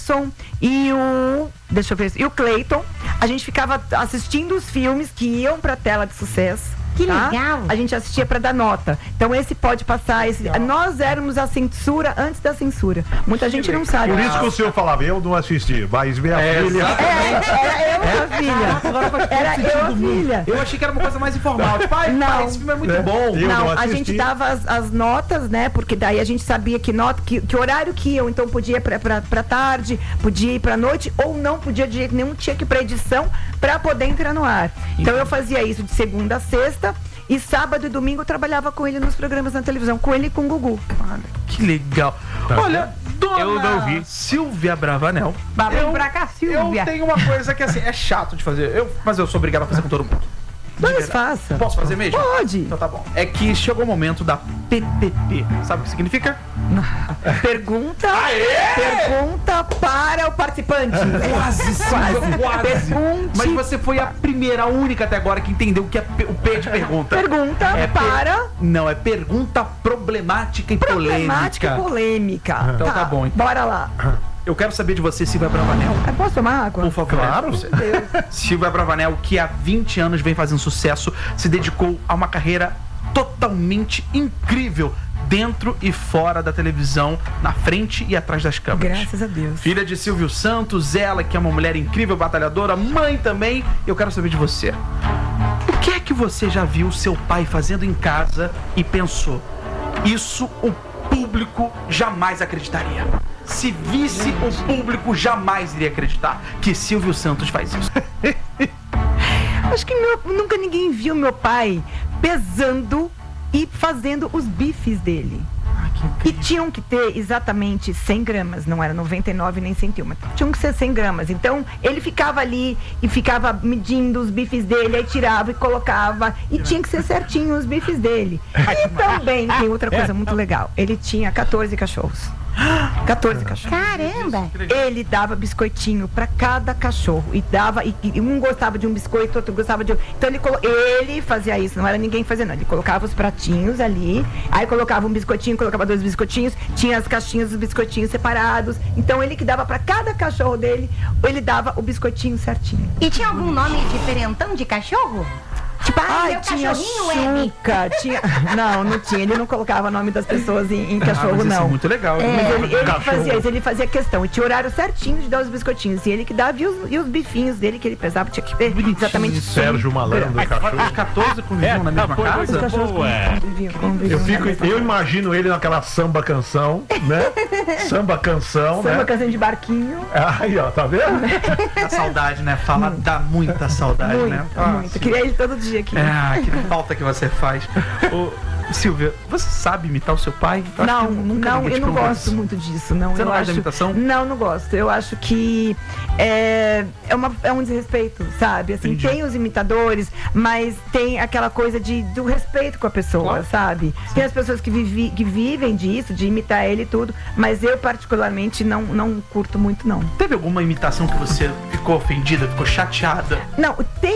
Velson e o... Deixa eu ver. E o Cleiton. A gente ficava assistindo os filmes que iam pra tela de sucesso. Que legal! A gente assistia pra dar nota. Então esse pode passar, nós éramos a censura antes da censura. Muita gente não sabe. Por isso que o senhor falava, eu não assisti, mas minha filha... Era eu a filha. Era eu a filha. Eu achei que era uma coisa mais informal. Pai, esse filme é muito bom. Não, a gente dava as notas, né? Porque daí a gente sabia que horário que iam. Então podia ir pra tarde, podia ir pra noite, ou não podia de jeito nenhum, tinha que ir pra edição pra poder entrar no ar. Então eu fazia isso de segunda a sexta. E sábado e domingo eu trabalhava com ele nos programas na televisão, com ele e com o Gugu. Olha, que legal. Olha, dona Silvia Bravanel. Vem pra cá, Silvia. Eu tenho uma coisa que assim, é chato de fazer, mas eu sou obrigado a fazer com todo mundo. Mas faça. Posso fazer mesmo? Pode. Então tá bom. É que chegou o momento da PPP. Sabe o que significa? Pergunta para o participante. Quase. Pergunte. Mas você foi a primeira, a única até agora que entendeu o que é o P de pergunta. Pergunta para... Não, é pergunta problemática e Problemática e polêmica. Então tá bom. Então. Bora lá. Eu quero saber de você, Silvia Bravanel. Posso tomar água? Por favor. Claro. Silvia Bravanel, que há 20 anos vem fazendo sucesso, se dedicou a uma carreira totalmente incrível dentro e fora da televisão, na frente e atrás das câmeras. Graças a Deus. Filha de Silvio Santos, ela que é uma mulher incrível, batalhadora, mãe também. Eu quero saber de você. O que é que você já viu seu pai fazendo em casa e pensou, isso o público jamais acreditaria? Se visse, o público jamais iria acreditar que Silvio Santos faz isso. Acho que nunca ninguém viu meu pai pesando e fazendo os bifes dele. E tinham que ter exatamente 100 gramas, não era 99 nem 101, tinham que ser 100 gramas. Então ele ficava ali e ficava medindo os bifes dele, aí tirava e colocava, e tinha que ser certinho os bifes dele. E também tem outra coisa muito legal, ele tinha 14 cachorros. 14 cachorros. Caramba! Ele dava biscoitinho pra cada cachorro. E dava, e um gostava de um biscoito, outro gostava de outro. Então ele fazia isso, não era ninguém fazendo, não. Ele colocava os pratinhos ali, aí colocava um biscoitinho, colocava 2 biscoitinhos, tinha as caixinhas dos biscoitinhos separados. Então ele que dava pra cada cachorro dele, ele dava o biscoitinho certinho. E tinha algum nome diferentão de cachorro? Tipo, meu tinha cachorrinho, Chuca, tinha... Não tinha, ele não colocava o nome das pessoas em cachorro, mas não. É muito legal. Mas ele fazia isso, ele fazia questão, e tinha horário certinho de dar os biscoitinhos, e ele que dava, e os bifinhos dele que ele pesava, tinha que ter exatamente. Sérgio Malandro, cachorro. Os 14 conviviam na mesma casa? Os cachorros conviviam. Eu imagino ele naquela samba canção, né? Samba canção, né? Samba canção de barquinho. Aí, ó, tá vendo? A saudade, né? Dá muita saudade, né? Muito. Queria ele todo dia aqui. Que falta que você faz. Silvia, você sabe imitar o seu pai? Eu não gosto muito disso. Não, você não gosta da imitação? Não gosto. Eu acho que é um desrespeito, sabe? Assim, tem os imitadores, mas tem aquela coisa do respeito com a pessoa, claro. Sabe? Sim. Tem as pessoas que vivem disso, de imitar ele e tudo, mas eu particularmente não curto muito, não. Teve alguma imitação que você ficou ofendida, ficou chateada? Não,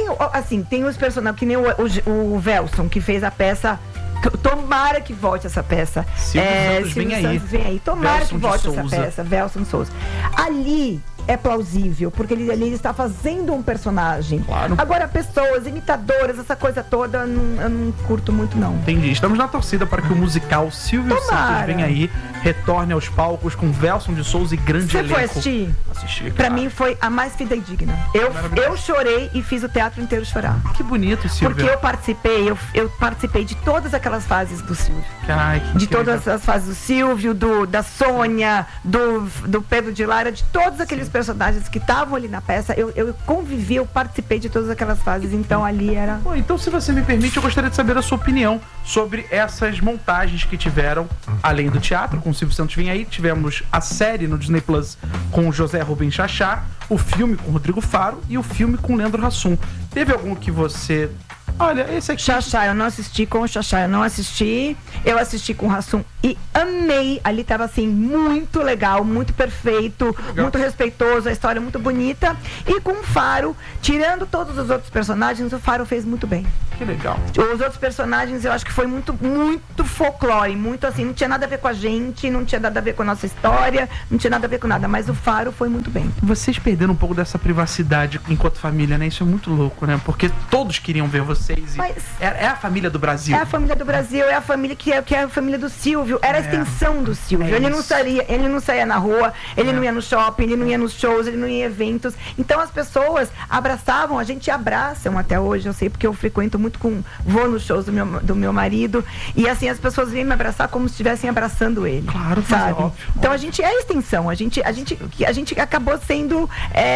tem os personagens, que nem o Velson, que fez a peça. Tomara que volte essa peça. Silvio Santos vem aí. Tomara Velson que volte de essa Souza. peça. Velson Souza. Ali é plausível, porque ele está fazendo um personagem. Claro. Agora, pessoas, imitadoras, essa coisa toda, eu não curto muito, não. Entendi. Estamos na torcida para que o musical Silvio Santos venha aí, retorne aos palcos com Velson de Souza e grande elenco. Você foi assistir? Assisti, Pra mim foi a mais fidedigna. Eu chorei e fiz o teatro inteiro chorar. Que bonito, Silvia. Porque eu participei de todas aquelas fases do Silvio. De todas as fases do Silvio, da Sônia, do Pedro de Lara, de todos aqueles personagens que estavam ali na peça, eu convivi, eu participei de todas aquelas fases, então ali era... Bom, então, se você me permite, eu gostaria de saber a sua opinião sobre essas montagens que tiveram, além do teatro, com o Silvio Santos Vem Aí, tivemos a série no Disney Plus com o José Rubens Chachá, o filme com o Rodrigo Faro e o filme com o Leandro Hassum. Teve algum que você Olha, esse aqui... Xaxá, eu não assisti com o Xaxá, eu não assisti. Eu assisti com o Hassum e amei. Ali tava assim, muito legal, muito perfeito, muito respeitoso, a história muito bonita. E com o Faro, tirando todos os outros personagens, o Faro fez muito bem. Que legal. Os outros personagens, eu acho que foi muito folclore, muito assim, não tinha nada a ver com a gente, não tinha nada a ver com a nossa história, não tinha nada a ver com nada, mas o Faro foi muito bem. Vocês perderam um pouco dessa privacidade enquanto família, né? Isso é muito louco, né? Porque todos queriam ver vocês. Mas É a família do Brasil. é a família do Brasil, é a família que é a família do Silvio, era a extensão do Silvio. É Ele não isso. saía na rua, ele não ia no shopping, ele não ia nos shows, ele não ia em eventos. Então as pessoas abraçavam, a gente abraçam até hoje, eu sei porque eu frequento muito vou nos shows do meu marido, e assim as pessoas vêm me abraçar como se estivessem abraçando ele. Claro, mas é sabe? óbvio. Então a gente é a extensão, a gente acabou sendo,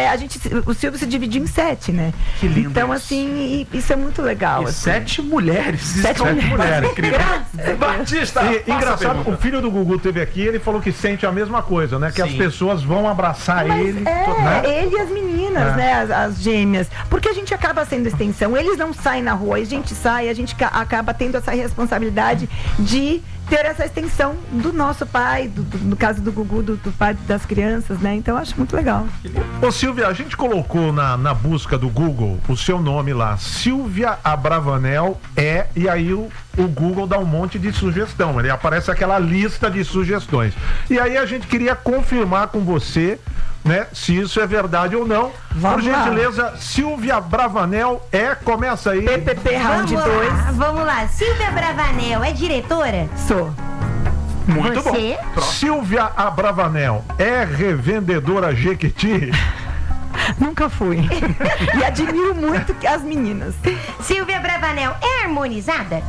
o Silvio se dividiu em 7, né? Que lindo Então isso. assim, isso é muito legal. E assim. 7 mulheres. 7 mulheres. Incrível. Batista, E, engraçado, o filho do Gugu teve aqui, ele falou que sente a mesma coisa, né? Que as Sim. pessoas vão abraçar ele. né? Ele e as meninas, né? As gêmeas. Porque a gente acaba sendo extensão. Eles não saem na rua, a gente sai, a gente acaba tendo essa responsabilidade de ter essa extensão do nosso pai, no caso do Gugu, do pai das crianças, né? Então eu acho muito legal. Ô Silvia, a gente colocou na busca do Google o seu nome lá, Silvia Abravanel e aí o Google dá um monte de sugestão, ele aparece aquela lista de sugestões. E aí a gente queria confirmar com você, né, se isso é verdade ou não. Vamos Por lá. gentileza, Silvia Bravanel começa aí. PPP Round 2. Vamos lá. Silvia Bravanel é diretora? Sou. Muito Você? bom. Silvia Abravanel é revendedora Jequiti? Nunca fui. E admiro muito as meninas. Silvia Bravanel é harmonizada?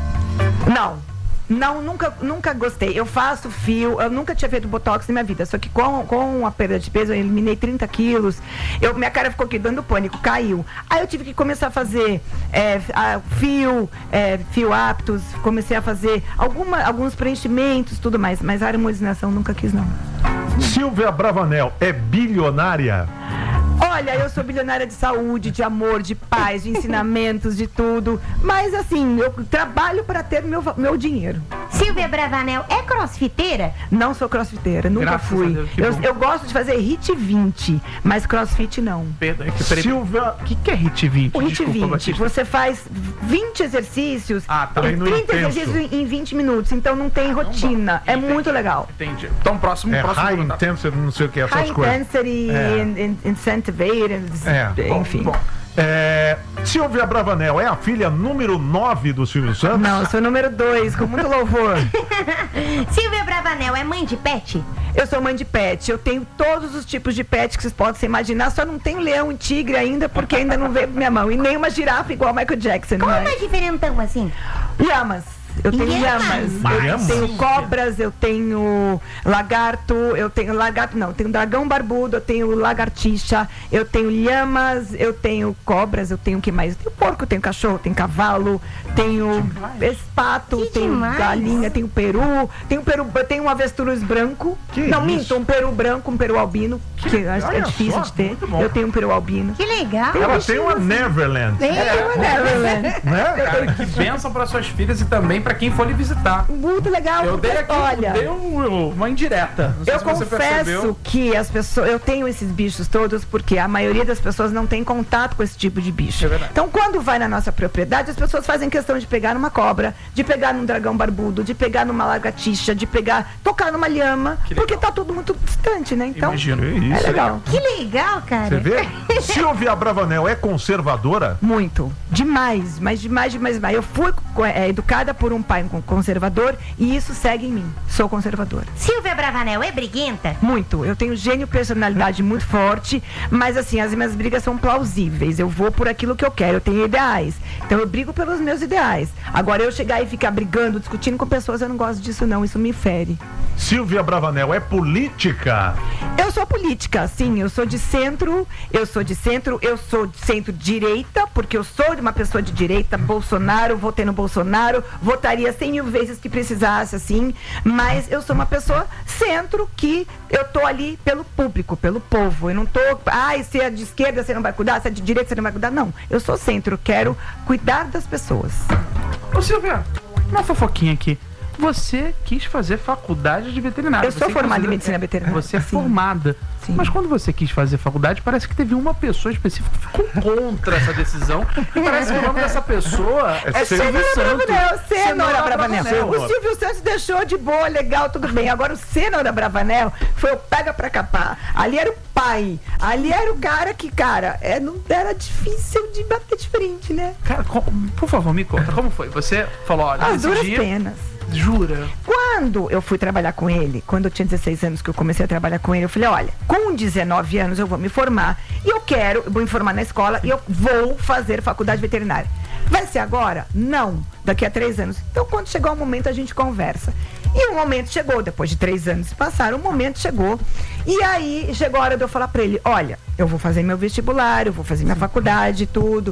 Não, nunca gostei. Eu faço fio, eu nunca tinha feito botox na minha vida. Só que com a perda de peso, eu eliminei 30 quilos. Minha cara ficou aqui dando pânico, caiu. Aí eu tive que começar a fazer fio aptos, comecei a fazer alguns preenchimentos, tudo mais. Mas a harmonização nunca quis, não. Silvia Bravanel é bilionária? Olha, eu sou bilionária de saúde, de amor, de paz, de ensinamentos, de tudo. Mas assim, eu trabalho para ter meu dinheiro. Silvia Bravanel é crossfiteira? Não sou crossfiteira, nunca Graças a fui. Deus, que bom. Eu gosto de fazer hit 20, mas crossfit não. Peraí. Silvia. O que é Hit 20? O hit Desculpa, 20, Batista. você faz 20 exercícios, Ah, tá. 30 intenso. exercícios em 20 minutos, então não tem rotina. É Entendi. muito legal. Entendi. Então, próximo High pergunta. intensity, não sei o que, essas High coisas. intensity, incentivate, Bom, enfim. bom. Silvia Bravanel é a filha número 9 do Silvio Santos? Não, eu sou número 2, com muito louvor. Silvia Bravanel é mãe de pet? Eu sou mãe de pet, eu tenho todos os tipos de pet que vocês podem imaginar, só não tenho leão e tigre ainda, porque ainda não veio pra minha mão. E nem uma girafa igual Michael Jackson. Como mas... é diferentão assim? Lhamas. Eu tenho Lhamas? lhamas. Eu tenho cobras, eu tenho lagarto, eu tenho dragão barbudo, eu tenho lagartixa, eu tenho lhamas, eu tenho cobras, eu tenho o que mais? Eu tenho porco, eu tenho cachorro, eu tenho cavalo, tenho pato, Que tenho demais. galinha, tenho peru, eu tenho um avestruz branco. Que não, isso? minto, um peru branco, um peru albino, que acho que é olha difícil só, de ter. muito bom. Eu tenho um peru albino. Que legal. Ela tem uma Neverland. Eu tenho uma Neverland. Né? Cara, que bênção para suas filhas e também para quem for lhe visitar. Muito legal. Eu dei porque, aqui, olha, uma indireta. Não sei eu se você percebeu. confesso que as pessoas, eu tenho esses bichos todos porque a maioria das pessoas não tem contato com esse tipo de bicho. É verdade. Então, quando vai na nossa propriedade, as pessoas fazem questão de pegar numa cobra, de pegar num dragão barbudo, de pegar numa lagartixa, de tocar numa lhama, Que legal. porque tá tudo muito distante, né? Então, Imagino. é legal. Que legal, cara. Você vê? Silvia Bravanel é conservadora? Muito. Demais, mas demais. Eu fui educada por um pai conservador e isso segue em mim. Sou conservadora. Silvia Bravanel é briguenta? Muito. Eu tenho gênio, personalidade muito forte, mas assim, as minhas brigas são plausíveis. Eu vou por aquilo que eu quero, eu tenho ideais. Então eu brigo pelos meus ideais. Agora eu chegar e ficar brigando, discutindo com pessoas, eu não gosto disso não, isso me fere. Silvia Abravanel é política? Eu sou política, sim, eu sou de centro, eu sou de centro-direita, porque eu sou uma pessoa de direita, Bolsonaro, votei no Bolsonaro, votaria 100 mil vezes que precisasse, assim, mas eu sou uma pessoa centro, que eu tô ali pelo público, pelo povo, eu não tô, se é de esquerda você não vai cuidar, se é de direita você não vai cuidar, não, eu sou centro, quero cuidar das pessoas. Ô Silvia, uma fofoquinha aqui. Você quis fazer faculdade de veterinária. Eu sou formada em medicina veterinária. Você é formada. Sim. Mas quando você quis fazer faculdade, parece que teve uma pessoa específica que ficou contra essa decisão. E parece que o nome dessa pessoa é Silvio Santos. Cenoura Bravanel. O Silvio Santos deixou de boa, legal, tudo bem. Agora o Cenoura Bravanel foi o pega pra capar. Ali era o pai. Ali era o cara que, não era difícil de bater de frente, né? Cara, por favor, me conta. Como foi? Você falou, olha, as duras penas. Jura? Quando eu fui trabalhar com ele, quando eu tinha 16 anos que eu comecei a trabalhar com ele, eu falei, olha, com 19 anos eu vou me formar e eu vou me formar na escola e eu vou fazer faculdade veterinária. Vai ser agora? Não. Daqui a 3 anos. Então, quando chegar o momento, a gente conversa. E o momento chegou, depois de 3 anos passaram, o momento chegou. E aí, chegou a hora de eu falar pra ele, olha, eu vou fazer meu vestibular, eu vou fazer minha faculdade, tudo.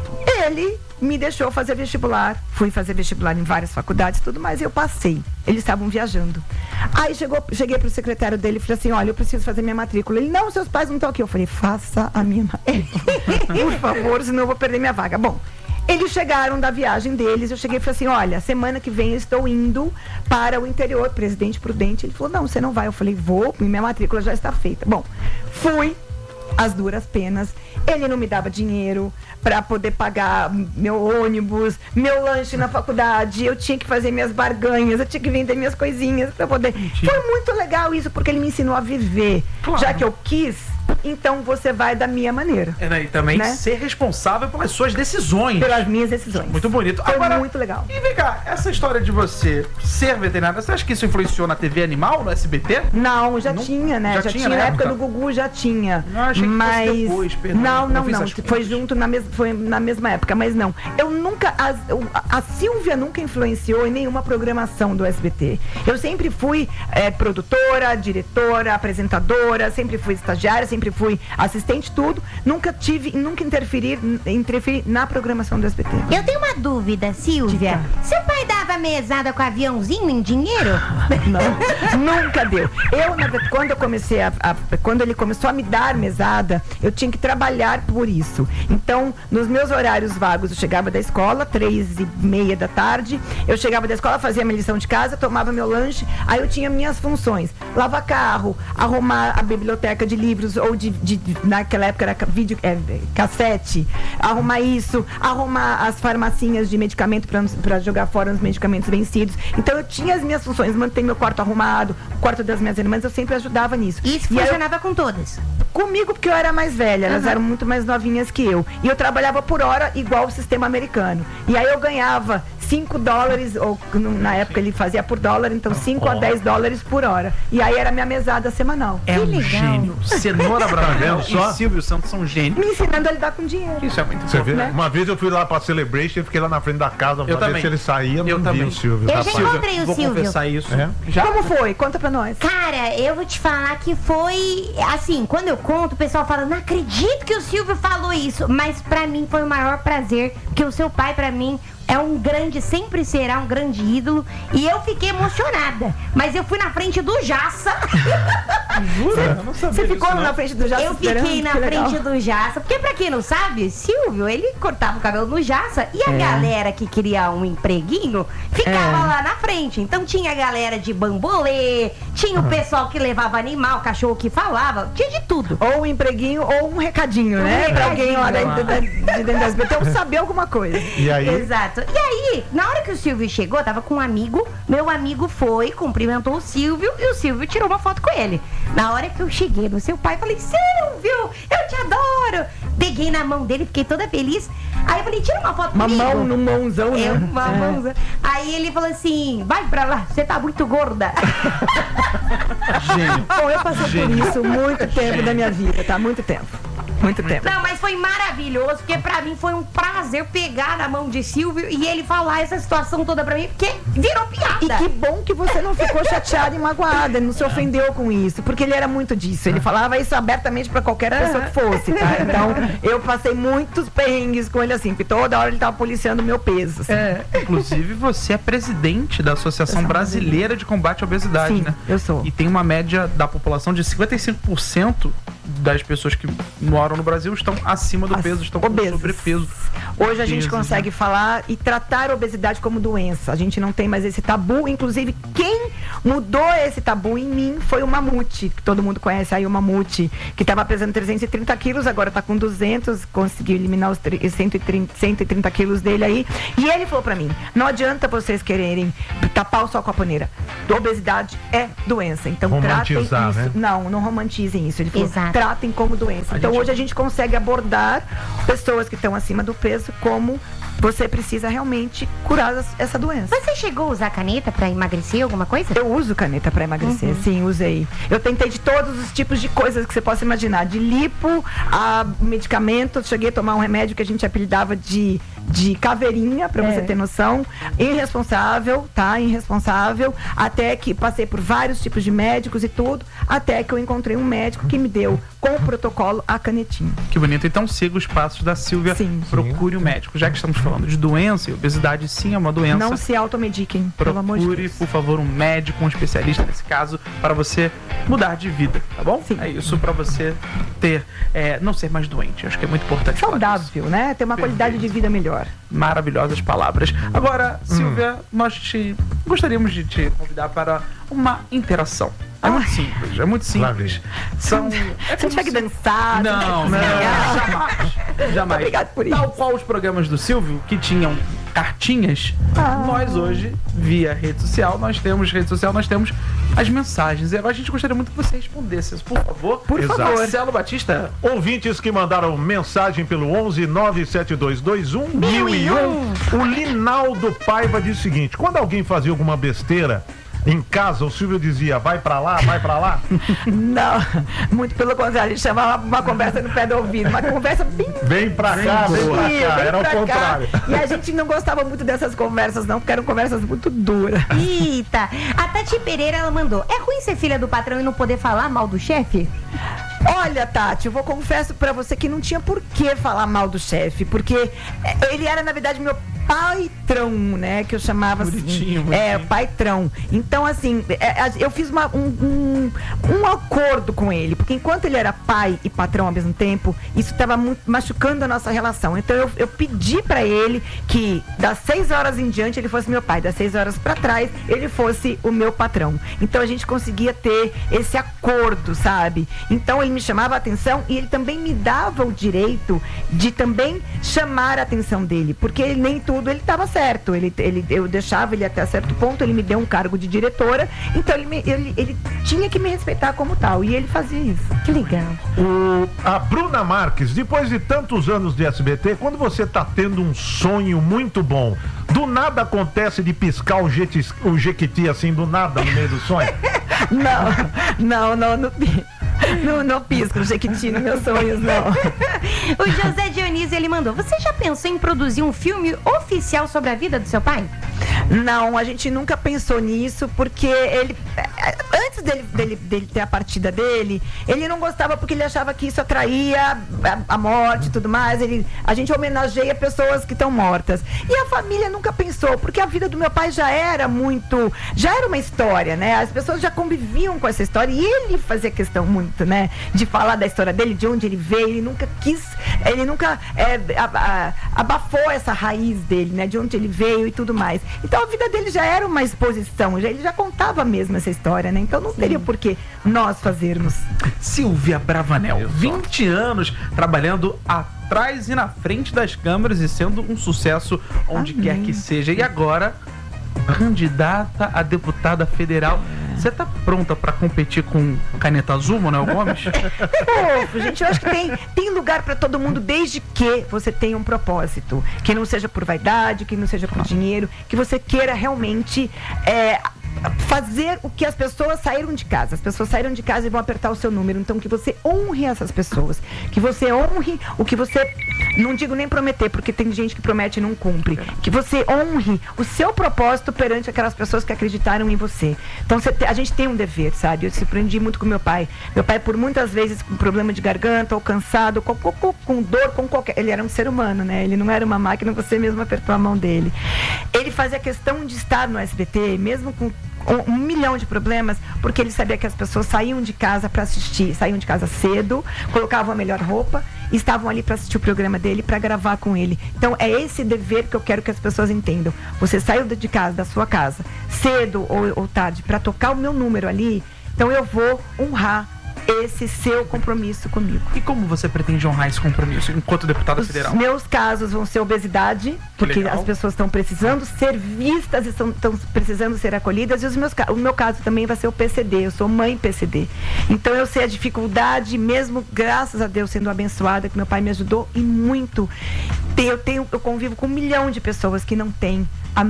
Ele me deixou fazer vestibular, fui fazer vestibular em várias faculdades e tudo mais, e eu passei. Eles estavam viajando. Aí cheguei pro secretário dele e falei assim, olha, eu preciso fazer minha matrícula. Ele, não, seus pais não estão aqui. Eu falei, faça a minha matrícula, por favor, senão eu vou perder minha vaga. Bom, eles chegaram da viagem deles, eu cheguei e falei assim, olha, semana que vem eu estou indo para o interior, Presidente Prudente. Ele falou, não, você não vai. Eu falei, vou, minha matrícula já está feita. Bom, fui, as duras penas. Ele não me dava dinheiro para poder pagar meu ônibus, meu lanche na faculdade. Eu tinha que fazer minhas barganhas, eu tinha que vender minhas coisinhas para poder. Foi muito legal isso, porque ele me ensinou a viver. Claro. Já que eu quis, então você vai da minha maneira. E também ser responsável pelas suas decisões. Pelas minhas decisões. Muito bonito. Foi agora, muito legal. E vem cá, essa história de você ser veterinária, você acha que isso influenciou na TV Animal, no SBT? Não, já tinha, né? Já tinha, na época do Gugu já tinha. Não, achei que fosse depois, perdão. Não. Foi junto foi na mesma época, mas não. Eu nunca, a Silvia nunca influenciou em nenhuma programação do SBT. Eu sempre fui produtora, diretora, apresentadora, sempre fui estagiária, sempre fui assistente, tudo. Nunca interferi na programação do SBT. Eu tenho uma dúvida, Silvia. Seu pai dava mesada com aviãozinho em dinheiro? Não, nunca deu. Quando ele começou a me dar mesada, eu tinha que trabalhar por isso. Então, nos meus horários vagos, eu chegava da escola, 3:30 da tarde, eu chegava da escola, fazia minha lição de casa, tomava meu lanche, aí eu tinha minhas funções. Lavar carro, arrumar a biblioteca de livros, ou naquela época era cassete, arrumar isso, arrumar as farmacinhas de medicamento para jogar fora os medicamentos vencidos. Então, eu tinha as minhas funções, manter meu quarto arrumado, o quarto das minhas irmãs, eu sempre ajudava nisso. Isso funcionava com todas? Comigo, porque eu era mais velha, elas eram muito mais novinhas que eu. E eu trabalhava por hora igual o sistema americano. E aí eu ganhava $5, ou na época ele fazia por dólar, então 5 a 10 dólares por hora. E aí era minha mesada semanal. É um gênio. Cenoura Bravanel e Silvio Santos são gênios. Me ensinando a lidar com dinheiro. Isso é muito bom. Né? Uma vez eu fui lá pra Celebration e fiquei lá na frente da casa pra ver se ele saía. Eu também. Vi o Silvio. Eu já encontrei o Vou Silvio. confessar isso. Já? Como foi? Conta pra nós. Cara, eu vou te falar que foi... Assim, quando eu conto, o pessoal fala, não acredito que o Silvio falou isso. Mas pra mim foi o maior prazer, porque o seu pai, pra mim, sempre será um grande ídolo. E eu fiquei emocionada. Mas eu fui na frente do Jaça. Jura? Eu não sabia. Você ficou na frente do Jaça? Eu fiquei na frente do Jaça. Porque pra quem não sabe, Silvio, ele cortava o cabelo no Jaça. E a galera que queria um empreguinho ficava lá na frente. Então tinha a galera de bambolê, tinha o pessoal que levava animal, cachorro que falava, tinha de tudo. Ou um empreguinho ou um recadinho, né? Pra alguém lá de dentro da SBT ou saber alguma coisa. E aí? Exato. E aí, na hora que o Silvio chegou, eu tava com um amigo, meu amigo foi, cumprimentou o Silvio e o Silvio tirou uma foto com ele. Na hora que eu cheguei no seu pai, falei, Silvio, eu te adoro. Peguei na mão dele, fiquei toda feliz. Aí eu falei, tira uma foto comigo. Uma mão no mãozão, né? Uma mãozão. Aí ele falou assim, vai pra lá, você tá muito gorda. Bom, eu passei por isso muito tempo da minha vida, tá? Muito tempo. Muito tempo. Não, mas foi maravilhoso, porque pra mim foi um prazer pegar na mão de Silvio e ele falar essa situação toda pra mim, porque virou piada. E que bom que você não ficou chateada e magoada, não se ofendeu com isso, porque ele era muito disso. Ele falava isso abertamente pra qualquer pessoa que fosse, tá? Então, eu passei muitos perrengues com ele assim, porque toda hora ele tava policiando o meu peso. Assim. Inclusive, você é presidente da Associação Brasileira de Combate à Obesidade, Sim, né? eu sou. E tem uma média da população de 55% das pessoas que moram no Brasil estão acima do peso, estão com sobrepeso. Hoje a gente consegue falar e tratar a obesidade como doença. A gente não tem mais esse tabu. Inclusive, quem mudou esse tabu em mim foi o Mamute, que todo mundo conhece aí, o Mamute, que estava pesando 330 quilos, agora está com 200, conseguiu eliminar os 130 quilos dele aí. E ele falou pra mim, não adianta vocês quererem tapar o sol com a paneira. Obesidade é doença. Então tratem isso. Né? Não romantizem isso. Ele falou, Exato. tratem como doença. Então hoje a gente consegue abordar pessoas que estão acima do peso como você precisa realmente curar essa doença. Você chegou a usar caneta pra emagrecer, alguma coisa? Eu uso caneta pra emagrecer, sim, usei. Eu tentei de todos os tipos de coisas que você possa imaginar, de lipo a medicamento. Cheguei a tomar um remédio que a gente apelidava de caveirinha, pra você ter noção. Irresponsável, tá? Irresponsável. Até que passei por vários tipos de médicos e tudo, até que eu encontrei um médico que me deu, com o protocolo, a canetinha. Que bonito. Então siga os passos da Silvia. Sim. Procure o médico. Já que estamos falando de doença, e obesidade sim é uma doença. Não se automediquem, pelo amor de Procure, Deus. por favor, um médico, um especialista nesse caso, para você mudar de vida, tá bom? Sim. É isso, para você ter, não ser mais doente. Acho que é muito importante falar disso. Saudável, né? Ter uma qualidade de vida melhor. Maravilhosas palavras. Agora, Silvia, nós gostaríamos de te convidar para uma interação. É muito simples, é muito simples. São. Você tiver que dançar. Não, jamais. Obrigado por isso. Tal qual os programas do Silvio, que tinham cartinhas, nós hoje, via rede social, nós temos as mensagens. E agora a gente gostaria muito que você respondesse, por favor. Por favor. Marcelo Batista. Ouvintes que mandaram mensagem pelo 11 97221 1001. O Linaldo Paiva diz o seguinte: quando alguém fazia alguma besteira em casa, o Silvio dizia, vai pra lá, vai pra lá? Não, muito pelo contrário, ele chamava uma conversa no pé do ouvido, uma conversa bem... Vem pra cá, vem pra cá, era o contrário. E a gente não gostava muito dessas conversas não, porque eram conversas muito duras. Eita, a Tati Pereira, ela mandou, é ruim ser filha do patrão e não poder falar mal do chefe? Olha, Tati, eu confesso pra você que não tinha por que falar mal do chefe, porque ele era, na verdade, meu paitrão, né, que eu chamava Bonitinho. paitrão. Então, assim, eu fiz um acordo com ele, porque enquanto ele era pai e patrão ao mesmo tempo, isso estava machucando a nossa relação. Então, eu pedi pra ele que das 6 horas em diante ele fosse meu pai, das 6 horas pra trás ele fosse o meu patrão. Então, a gente conseguia ter esse acordo, sabe? Então, ele me chamava a atenção e ele também me dava o direito de também chamar a atenção dele, porque nem tudo ele estava certo. Eu deixava ele até certo ponto, ele me deu um cargo de diretora, então ele tinha que me respeitar como tal, e ele fazia isso. Que legal. A Bruna Marques, depois de tantos anos de SBT, quando você tá tendo um sonho muito bom, do nada acontece de piscar o Jequiti assim, do nada, no meio do sonho? Não pisco o Jequiti nos meus sonhos, não. O José Dionísio, ele mandou, você já pensou em produzir um filme oficial sobre a vida do seu pai? Não, a gente nunca pensou nisso, porque ele, antes dele ter a partida dele, ele não gostava porque ele achava que isso atraía a morte e tudo mais. A gente homenageia pessoas que estão mortas. E a família nunca pensou, porque a vida do meu pai já era uma história, né? As pessoas já conviviam com essa história e ele fazia questão muito, né, de falar da história dele, de onde ele veio. Ele nunca abafou essa raiz dele, né, de onde ele veio e tudo mais. Então a vida dele já era uma exposição, ele já contava mesmo essa história, né? Então não teria por que nós fazermos. Silvia Bravanel, 20 anos trabalhando atrás e na frente das câmeras e sendo um sucesso onde quer que seja. E agora, candidata a deputada federal. Você tá pronta pra competir com Caneta Azul, Manuel Gomes? Gente, eu acho que tem lugar pra todo mundo, desde que você tenha um propósito. Que não seja por vaidade, que não seja por dinheiro, que você queira realmente fazer o que as pessoas saíram de casa. As pessoas saíram de casa e vão apertar o seu número. Então, que você honre essas pessoas. Que você honre o que você... Não digo nem prometer, porque tem gente que promete e não cumpre. Que você honre o seu propósito perante aquelas pessoas que acreditaram em você. Então, a gente tem um dever, sabe? Eu se aprendi muito com meu pai. Meu pai, por muitas vezes, com problema de garganta, ou cansado, com dor, com qualquer... Ele era um ser humano, né? Ele não era uma máquina, você mesmo apertou a mão dele. Ele fazia questão de estar no SBT, mesmo com 1 milhão de problemas, porque ele sabia que as pessoas saíam de casa para assistir, saíam de casa cedo, colocavam a melhor roupa e estavam ali para assistir o programa dele, para gravar com ele. Então é esse dever que eu quero que as pessoas entendam. Você saiu de casa, da sua casa, cedo ou tarde, para tocar o meu número ali, então eu vou honrar esse seu compromisso comigo. E como você pretende honrar esse compromisso enquanto deputada federal? Os meus casos vão ser obesidade, porque legal. as pessoas estão precisando ser vistas e estão precisando ser acolhidas, e o meu caso também vai ser o PCD. Eu sou mãe PCD. Então eu sei a dificuldade, mesmo graças a Deus sendo abençoada, que meu pai me ajudou e muito. Eu convivo com 1 milhão de pessoas que não têm a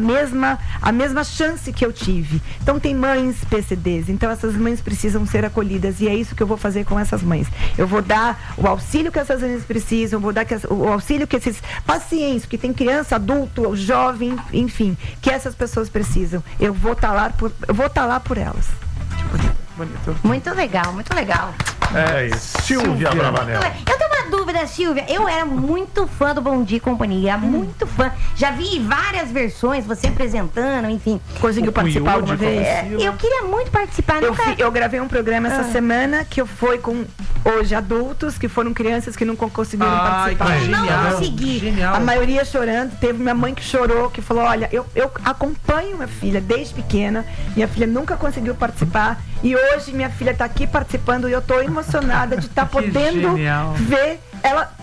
mesma chance que eu tive. Então tem mães PCDs, então essas mães precisam ser acolhidas, e é isso que eu vou fazer com essas mães. Eu vou dar o auxílio que essas mães precisam, vou dar o auxílio que esses pacientes, que tem criança, adulto, jovem, enfim, que essas pessoas precisam. Eu vou estar lá por elas. Bonito. Muito legal, muito legal. É isso. Silvia Abravanel. Eu tenho uma dúvida, Silvia. Eu era muito fã do Bom Dia e Companhia, muito fã. Já vi várias versões, você apresentando, enfim. Conseguiu participar alguma vez? Eu queria muito participar. Eu gravei um programa essa semana que foi com hoje adultos, que foram crianças que não conseguiram participar. Não consegui. Genial. A maioria chorando. Teve minha mãe que chorou, que falou: olha, eu acompanho minha filha desde pequena. Minha filha nunca conseguiu participar. E hoje minha filha está aqui participando e eu estou emocionada de estar podendo ver ela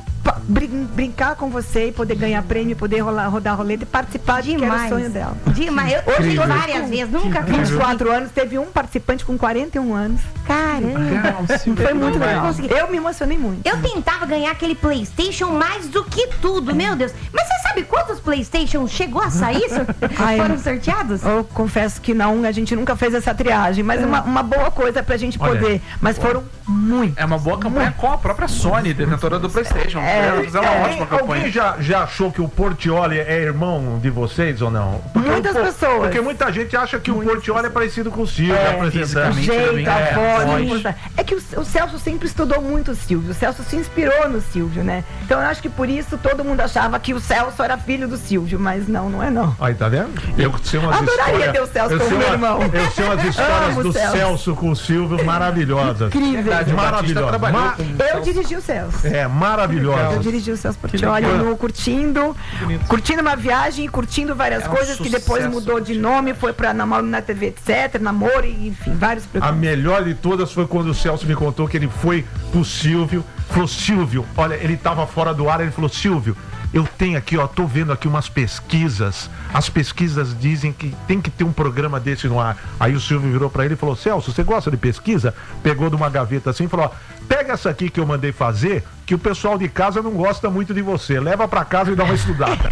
brincar com você e poder ganhar prêmio, poder rodar roleta e participar de que era o sonho dela. Demais. Eu fui várias vezes, nunca vi. 24 anos, teve um participante com 41 anos. Caramba. Foi muito legal. Eu me emocionei muito. Eu tentava ganhar aquele PlayStation mais do que tudo, meu Deus. Mas você sabe quantos PlayStation chegou a sair? Foram sorteados? Eu confesso que não, a gente nunca fez essa triagem, mas uma boa coisa pra gente poder. Mas foram muitos. É uma boa campanha com a própria Sony, detentora do PlayStation. É uma ótima campanha. Alguém já achou que o Portiolli é irmão de vocês ou não? Muitas pessoas. Porque muita gente acha que o Portiolli é parecido com o Silvio, apresentando. O jeito, a voz. voz. É que o Celso sempre estudou muito o Silvio. O Celso se inspirou no Silvio, né? Então eu acho que por isso todo mundo achava que o Celso era filho do Silvio, mas não é não. Aí, tá vendo? Eu sei umas Adoraria ter o Celso como meu irmão. Eu sei umas histórias do Celso com o Silvio maravilhosas. Incrível. Maravilhosas. Eu dirigi o Celso. É, maravilhosas. Eu dirigi o Celso Portiolli, curtindo uma viagem, curtindo várias coisas que depois mudou de nome, foi pra namoro na TV, etc, namoro, enfim, vários programas. A melhor de todas foi quando o Celso me contou que ele foi pro Silvio, falou: Silvio, olha, ele tava fora do ar, ele falou: Silvio, eu tenho aqui, ó, tô vendo aqui umas pesquisas. As pesquisas dizem que tem que ter um programa desse no ar. Aí o Silvio virou pra ele e falou: Celso, você gosta de pesquisa? Pegou de uma gaveta assim e falou: ó, pega essa aqui que eu mandei fazer, que o pessoal de casa não gosta muito de você. Leva pra casa e dá uma estudada.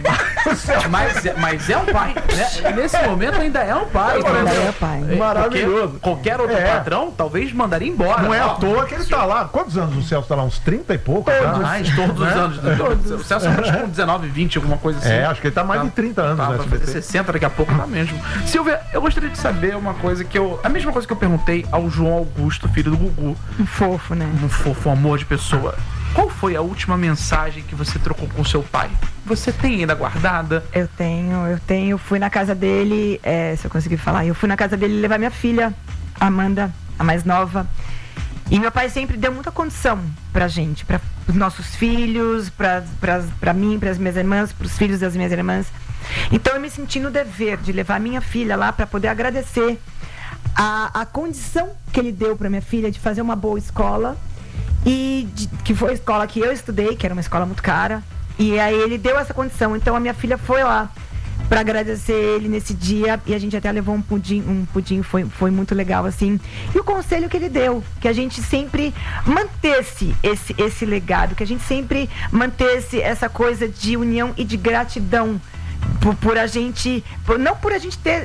Mas é um pai, né? Nesse momento ainda é um pai. É pai. Maravilhoso. Qualquer outro patrão talvez mandaria embora. Não é à toa que ele tá lá. Quantos anos o Celso tá lá? Uns 30 e pouco? Mais, todos os anos. O Celso acho que com 19, 20, alguma coisa assim. É, acho que ele tá mais de 30 anos. Tá, vai fazer 60 daqui a pouco, tá mesmo. Silvia, eu gostaria de saber uma coisa que a mesma coisa que eu perguntei ao João Augusto, filho do Gugu. Um fofo, né? Um fofo, um amor de pessoa. Qual foi a última mensagem que você trocou com seu pai? Você tem ainda guardada? Eu tenho. Fui na casa dele, se eu conseguir falar, eu fui na casa dele levar minha filha, Amanda, a mais nova. E meu pai sempre deu muita condição pra gente, para os nossos filhos, pra mim, pras minhas irmãs, pros filhos das minhas irmãs. Então eu me senti no dever de levar minha filha lá para poder agradecer a condição que ele deu pra minha filha de fazer uma boa escola. Que foi a escola que eu estudei, que era uma escola muito cara. E aí ele deu essa condição. Então a minha filha foi lá para agradecer ele nesse dia. E a gente até levou um pudim, foi muito legal, assim. E o conselho que ele deu, que a gente sempre mantesse esse legado, que a gente sempre mantesse essa coisa de união e de gratidão não por a gente ter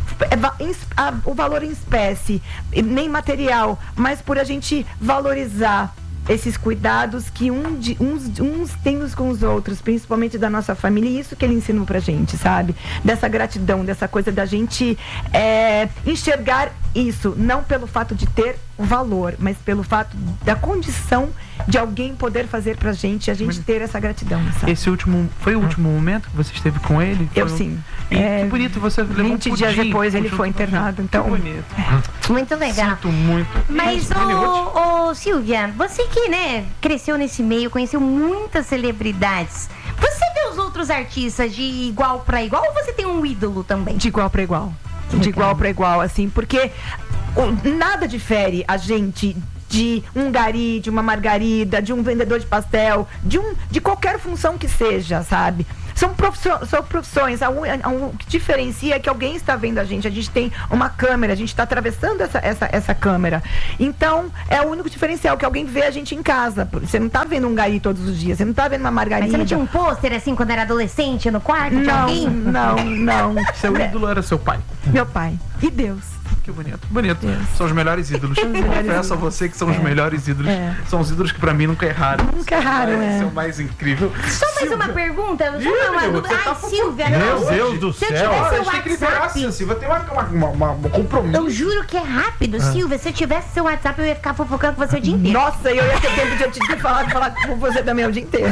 o valor em espécie, nem material, mas por a gente valorizar esses cuidados que uns têm uns com os outros, principalmente da nossa família, e isso que ele ensinou pra gente, sabe? Dessa gratidão, dessa coisa da gente enxergar isso, não pelo fato de ter o valor, mas pelo fato da condição de alguém poder fazer pra gente, a gente ter essa gratidão, sabe? Esse foi o último momento que você esteve com ele? Sim. E que bonito, você levou 20 dias depois ele foi internado, então... Que bonito. Muito legal. Sinto muito. Mas, ô Silvia, você que, né, cresceu nesse meio, conheceu muitas celebridades, você vê os outros artistas de igual pra igual ou você tem um ídolo também? De igual pra igual. De igual pra igual, assim, porque nada difere a gente de um gari, de uma margarida, de um vendedor de pastel, de qualquer função que seja, sabe? São profissões. O que diferencia é que alguém está vendo a gente tem uma câmera, a gente está atravessando essa câmera. Então, é o único diferencial, que alguém vê a gente em casa. Você não está vendo um gari todos os dias, você não está vendo uma margarida. Mas você não tinha um pôster assim quando era adolescente no quarto de alguém? Não. Seu ídolo era seu pai? Meu pai. E Deus. Que bonito. São os melhores ídolos. Confesso a você que são os melhores ídolos. São os ídolos que pra mim nunca erraram. Nunca erraram, Esse é o mais incrível. Só mais uma pergunta. Uma dúvida. Silvia, Meu Deus do se eu céu. tivesse A o gente tem que liberar WhatsApp... assim, Silvia. Tem um compromisso. Eu juro que é rápido, Silvia. Se eu tivesse seu WhatsApp, eu ia ficar fofocando com você o dia inteiro. Nossa, eu ia ter tempo de eu te falar com você também o dia inteiro.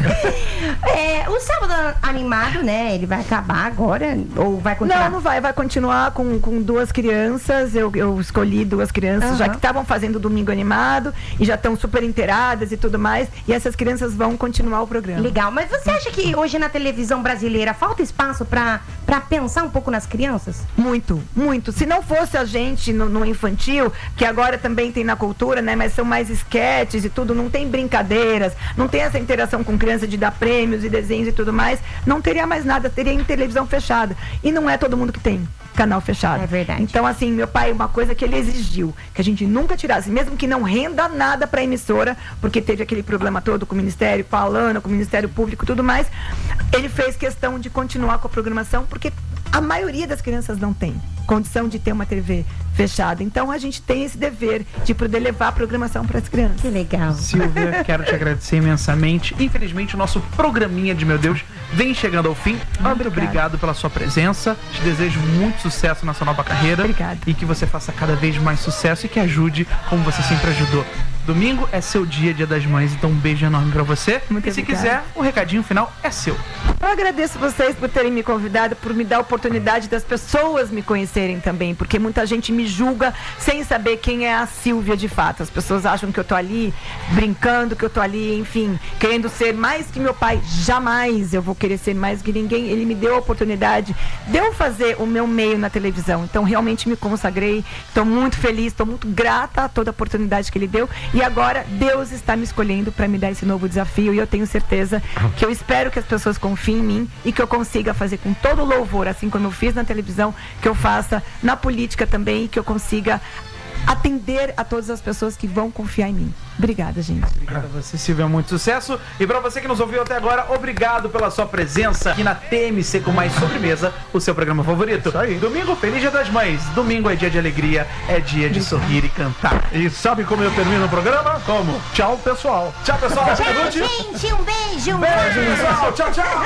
O Sábado Animado, né? Ele vai acabar agora? Ou vai continuar? Não vai. Vai continuar com duas crianças. Eu escolhi duas crianças, já que estavam fazendo o Domingo Animado e já estão super inteiradas e tudo mais. E essas crianças vão continuar o programa. Legal. Mas você acha que hoje na televisão brasileira falta espaço pra pensar um pouco nas crianças? Muito, muito. Se não fosse a gente no infantil, que agora também tem na cultura, né? Mas são mais esquetes e tudo, não tem brincadeiras, não tem essa interação com criança de dar prêmios e desenhos e tudo mais, não teria mais nada, teria em televisão fechada. E não é todo mundo que tem canal fechado. É verdade. Então, assim, meu pai, uma coisa que ele exigiu, que a gente nunca tirasse, mesmo que não renda nada pra emissora, porque teve aquele problema todo com o Ministério, com a Alana, com o Ministério Público e tudo mais, ele fez questão de continuar com a programação, porque a maioria das crianças não tem condição de ter uma TV fechada. Então, a gente tem esse dever de poder levar a programação para as crianças. Que legal. Silvia, quero te agradecer imensamente. Infelizmente, o nosso programinha de Meu Deus vem chegando ao fim. Muito obrigado pela sua presença. Te desejo muito sucesso na sua nova carreira. Obrigada. E que você faça cada vez mais sucesso e que ajude como você sempre ajudou. Domingo é seu dia das mães, então um beijo enorme pra você. Muito e se obrigada. quiser, o recadinho final é seu. Eu agradeço vocês por terem me convidado, por me dar a oportunidade das pessoas me conhecerem também, porque muita gente me julga sem saber quem é a Silvia de fato. As pessoas acham que eu tô ali brincando, que eu tô ali, enfim, querendo ser mais que meu pai. Jamais eu vou querer ser mais que ninguém. Ele me deu a oportunidade de eu fazer o meu meio na televisão. Então, realmente me consagrei. Estou muito feliz, estou muito grata a toda a oportunidade que ele deu. E agora, Deus está me escolhendo para me dar esse novo desafio. E eu tenho certeza que eu espero que as pessoas confiem em mim e que eu consiga fazer com todo louvor, assim como eu fiz na televisão, que eu faça na política também, e que eu consiga atender a todas as pessoas que vão confiar em mim. Obrigada, gente. Obrigado a você, Silvia, muito sucesso. E pra você que nos ouviu até agora, obrigado pela sua presença aqui na TMC com Mais Sobremesa, o seu programa favorito. Isso aí. Domingo, feliz Dia das Mães. Domingo é dia de alegria, é dia de sorrir e cantar. E sabe como eu termino o programa? Como? Tchau, pessoal. Tchau, pessoal. Tchau, gente. Um beijo. Beijo, pessoal. Tchau, tchau.